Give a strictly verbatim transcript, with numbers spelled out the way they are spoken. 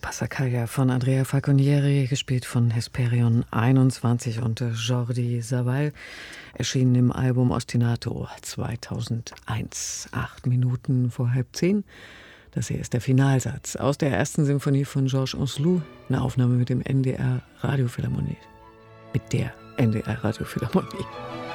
Passacaglia von Andrea Falconieri, gespielt von Hesperion einundzwanzig und Jordi Savall, erschienen im Album Ostinato zweitausendeins. Acht Minuten vor halb zehn. Das hier ist der Finalsatz aus der ersten Symphonie von Georges Ancelou, eine Aufnahme mit dem N D R Radiophilharmonie. Mit der N D R Radiophilharmonie.